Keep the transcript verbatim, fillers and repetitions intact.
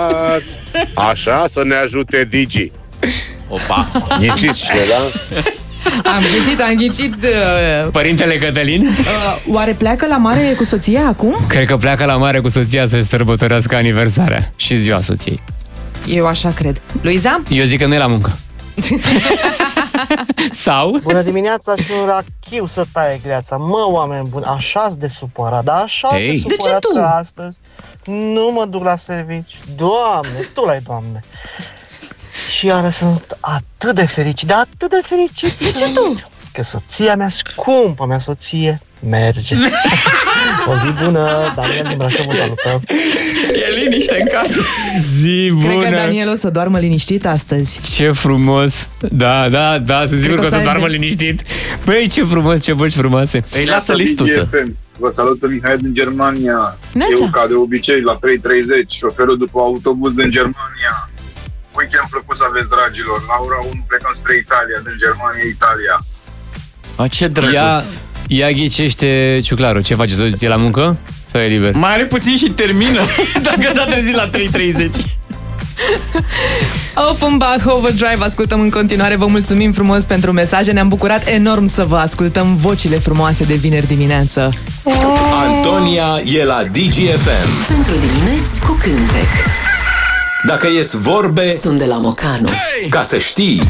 stați. Așa să ne ajute Digi. Opa. Ghiciți și da? Am ghicit, am ghicit. Uh, Părintele Cătălin? uh, Oare pleacă la mare cu soția acum? Cred că pleacă la mare cu soția să-și sărbătorească aniversarea și ziua soției. Eu așa cred. Luiza? Eu zic că nu e la muncă. Sau? Bună dimineața și un rachiu să taie greața. Mă, oameni buni, așa-s de supărat, dar așa-s Ei. de De supărat ce tu? că astăzi nu mă duc la servici. Doamne, tu l-ai, Doamne. Și iară sunt atât de fericit, dar atât de fericit. De ce tu? Că soția mea, scumpă mea soție, merge. O zi bună, Daniel din Brașov vă salută. E liniște în casă. Zi bună. Cred că Daniel o să doarmă liniștit astăzi. Ce frumos. Da, da, da, sunt sigur că că o o să să doarmă aibă. liniștit. Băi, ce frumos, ce voci frumoase. Îi lasă listuță. Vă salută Mihai din Germania. Neața. Eu, ca de obicei, la trei treizeci, șoferul după autobuz din Germania. Weekend plăcut să aveți, dragilor. La ora unu plecăm spre Italia, din Germania, Italia. A, ce drăguț. Ia, ia ghicește, Ciuclaru, ce face? E la muncă? Sau e liber? Mai are puțin și termină. Dacă s-a trezit la trei treizeci. Offenbach Overdrive ascultăm în continuare. Vă mulțumim frumos pentru mesaje. Ne-am bucurat enorm să vă ascultăm vocile frumoase de vineri dimineață. Antonia e la Digi F M. Pentru dimineți cu cântec. Dacă ies vorbe, Sunt de la Mocanu. ca să știi.